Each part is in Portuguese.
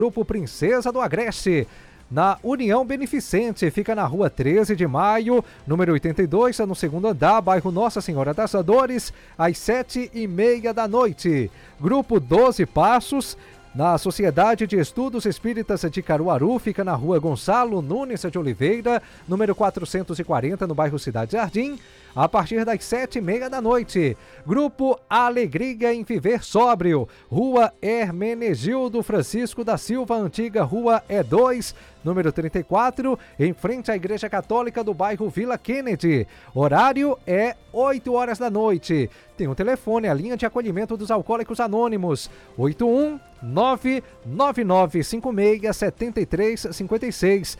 Grupo Princesa do Agreste, na União Beneficente, fica na rua 13 de maio, número 82, no segundo andar, bairro Nossa Senhora das Dores, às 7h30 da noite. Grupo 12 Passos, na Sociedade de Estudos Espíritas de Caruaru, fica na rua Gonçalo Nunes de Oliveira, número 440, no bairro Cidade Jardim, a partir das 7h30 da noite. Grupo Alegria em Viver Sóbrio, rua Hermenegildo Francisco da Silva, antiga rua E2, número 34, em frente à Igreja Católica do bairro Vila Kennedy. Horário é 8 horas da noite. Tem um telefone, a linha de acolhimento dos alcoólicos anônimos, 81999567356,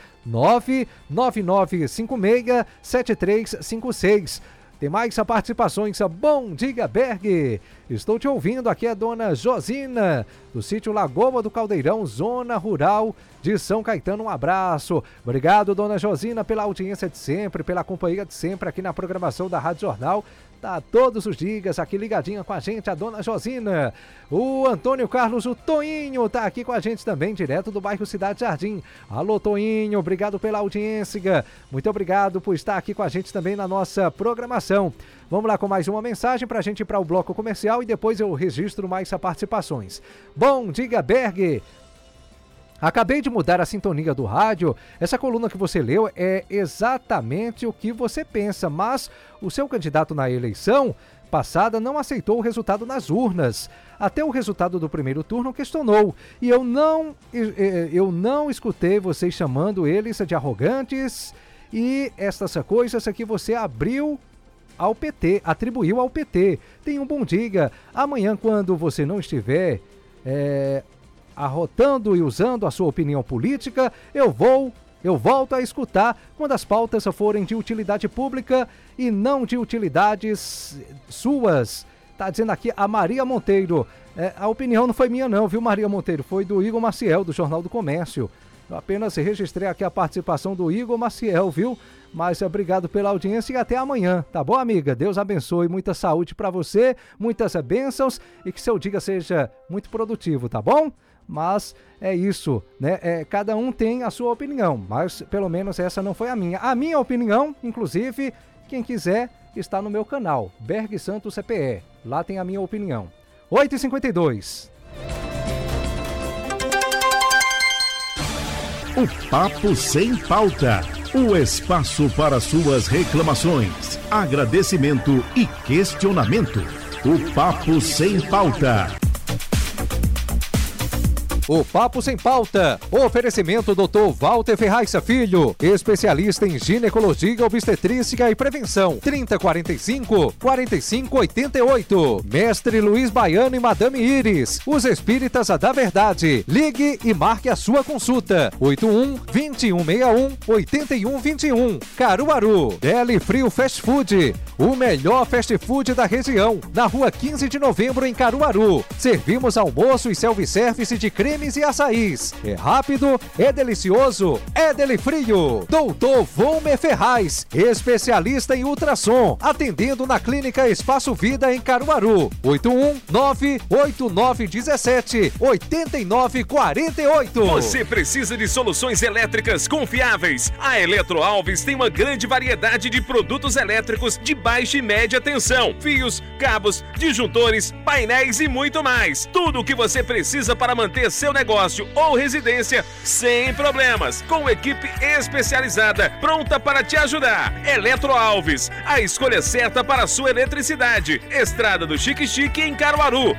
999567356. Tem mais participações. Bom dia, Berg. Estou te ouvindo. Aqui é a dona Josina, do sítio Lagoa do Caldeirão, zona rural de São Caetano. Um abraço. Obrigado, dona Josina, pela audiência de sempre, pela companhia de sempre aqui na programação da Rádio Jornal. Tá todos os dias aqui ligadinha com a gente, a dona Josina. O Antônio Carlos, o Toinho, tá aqui com a gente também, direto do bairro Cidade Jardim. Alô, Toinho, obrigado pela audiência. Muito obrigado por estar aqui com a gente também na nossa programação. Vamos lá com mais uma mensagem pra gente ir para o bloco comercial e depois eu registro mais participações. Bom dia, Berg. Acabei de mudar a sintonia do rádio. Essa coluna que você leu é exatamente o que você pensa, mas o seu candidato na eleição passada não aceitou o resultado nas urnas. Até o resultado do primeiro turno questionou. E eu não escutei vocês chamando eles de arrogantes e essas coisas que você atribuiu ao PT. Tenha um bom dia. Amanhã, quando você não estiver arrotando e usando a sua opinião política, eu volto a escutar quando as pautas forem de utilidade pública e não de utilidades suas. Tá dizendo aqui a Maria Monteiro. A opinião não foi minha não, viu, Maria Monteiro? Foi do Igor Maciel, do Jornal do Comércio. Eu apenas registrei aqui a participação do Igor Maciel, viu? Mas obrigado pela audiência e até amanhã, tá bom, amiga? Deus abençoe, muita saúde para você, muitas bênçãos e que seu dia seja muito produtivo, tá bom? Mas é isso, né? Cada um tem a sua opinião, mas pelo menos essa não foi a minha. A minha opinião, inclusive, quem quiser, está no meu canal, Berg Santos CPE. Lá tem a minha opinião. 8h52. O Papo Sem Pauta. O espaço para suas reclamações, agradecimento e questionamento. O Papo Sem Pauta. O Papo Sem Pauta. Oferecimento Dr. Walter Ferraz Filho, especialista em ginecologia, obstetrícia e prevenção. 3045-4588. Mestre Luiz Baiano e Madame Iris, os espíritas da verdade. Ligue e marque a sua consulta. 81-2161-8121. Caruaru. Deli Frio Fast Food, o melhor fast food da região. Na rua 15 de novembro, em Caruaru. Servimos almoço e self-service de cremes e açaís. É rápido, é delicioso, é Deli Frio. Doutor Volmer Ferraz, especialista em ultrassom, atendendo na Clínica Espaço Vida em Caruaru. 819-8947-8948. Você precisa de soluções elétricas confiáveis? A Eletro Alves tem uma grande variedade de produtos elétricos de baixa e média tensão, fios, cabos, disjuntores, painéis e muito mais. Tudo o que você precisa para manter seu negócio ou residência sem problemas, com equipe especializada pronta para te ajudar. Eletro Alves, a escolha certa para a sua eletricidade. Estrada do Chique Chique em Caruaru.